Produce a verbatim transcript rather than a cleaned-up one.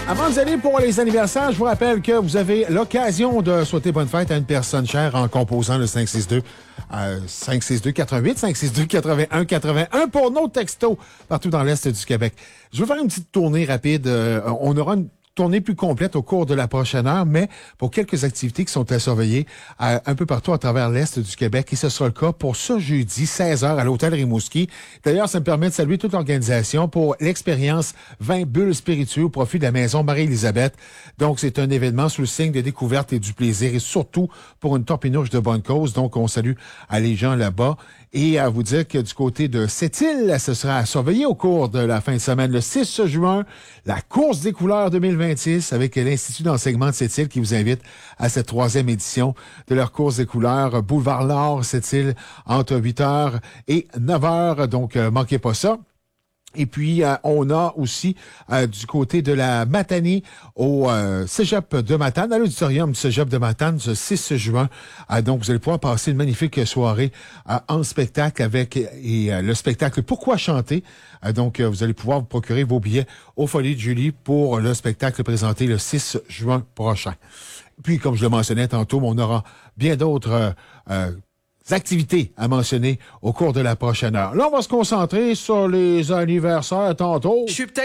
Avant d'y aller pour les anniversaires, je vous rappelle que vous avez l'occasion de souhaiter bonne fête à une personne chère en composant le cinq six deux euh, cinq six deux quatre-vingt-huit, cinq six deux quatre-vingt-un quatre-vingt-un pour nos textos partout dans l'Est du Québec. Je vais faire une petite tournée rapide. Euh, on aura une tournée plus complète au cours de la prochaine heure, mais pour quelques activités qui sont à surveiller euh, un peu partout à travers l'Est du Québec. Et ce sera le cas pour ce jeudi, seize heures, à l'Hôtel Rimouski. D'ailleurs, ça me permet de saluer toute l'organisation pour l'expérience vingt bulles spiritueux au profit de la Maison Marie-Élisabeth. Donc, c'est un événement sous le signe de découverte et du plaisir, et surtout pour une torpinouche de bonne cause. Donc, on salue à les gens là-bas. Et à vous dire que du côté de Sept-Îles, ce sera à surveiller au cours de la fin de semaine, le six juin, la course des couleurs deux mille vingt-six avec l'Institut d'enseignement de Sept-Îles qui vous invite à cette troisième édition de leur course des couleurs. Boulevard L'Or, Sept-Îles, entre huit heures et neuf heures. Donc, euh, manquez pas ça. Et puis, euh, on a aussi euh, du côté de la Matanie au euh, Cégep de Matane, à l'auditorium du Cégep de Matane, ce six juin. Euh, donc, vous allez pouvoir passer une magnifique soirée euh, en spectacle avec et, euh, le spectacle Pourquoi chanter? Euh, donc, euh, vous allez pouvoir vous procurer vos billets aux Folies de Julie pour le spectacle présenté le six juin prochain. Puis, comme je le mentionnais tantôt, on aura bien d'autres euh, euh, activités à mentionner au cours de la prochaine heure. Là, on va se concentrer sur les anniversaires tantôt. Je suis peut-être